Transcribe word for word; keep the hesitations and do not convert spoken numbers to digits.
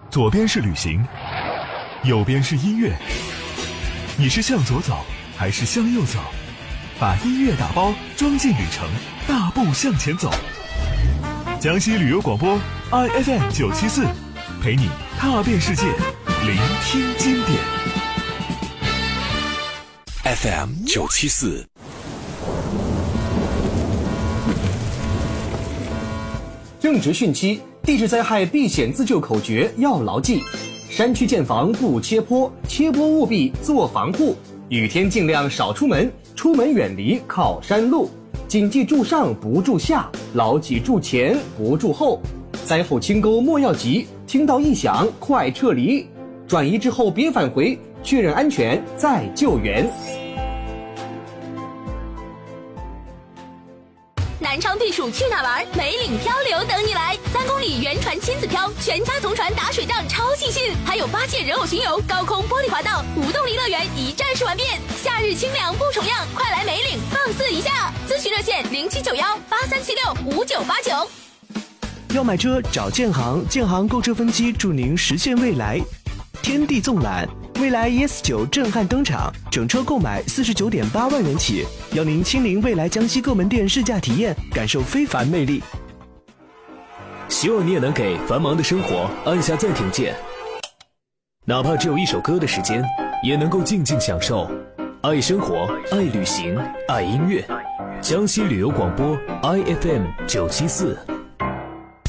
左边是旅行，右边是音乐。你是向左走还是向右走？把音乐打包装进旅程，大步向前走。江西旅游广播 I F M 九七四，陪你踏遍世界，聆听经典。 F M 九七四。 正值汛期，地质灾害避险自救口诀要牢记：山区建房不切坡，切坡务必做防护；雨天尽量少出门，出门远离靠山路。谨记住上不住下，牢记住前不住后。灾后清沟莫要急，听到异响快撤离。转移之后别返回，确认安全再救援。 南昌避暑去哪玩？梅岭漂流等你来！三公里原船亲子漂，全家同船打水仗超尽兴，还有八戒人偶巡游、高空玻璃滑道、无动力乐园一站式玩遍。夏日清凉不重样，快来梅岭放肆一下！咨询热线零七九幺八三七六五九八九。 要买车找建行，建行购车分期助您实现未来。天地纵览，蔚来 E S 九震撼登场，整车购买四十九点八万元起，邀您亲临蔚来江西各门店试驾体验，感受非凡魅力。 希望你也能给繁忙的生活按下暂停键，哪怕只有一首歌的时间，也能够静静享受。爱生活，爱旅行，爱音乐。江西旅游广播 I F M 九七四。